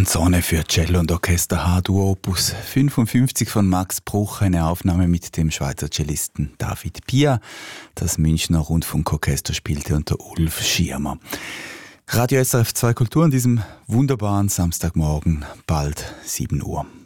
Canzone für Cello und Orchester H-Dur Opus 55 von Max Bruch, eine Aufnahme mit dem Schweizer Cellisten David Pia. Das Münchner Rundfunkorchester spielte unter Ulf Schirmer. Radio SRF 2 Kultur an diesem wunderbaren Samstagmorgen, bald 7 Uhr.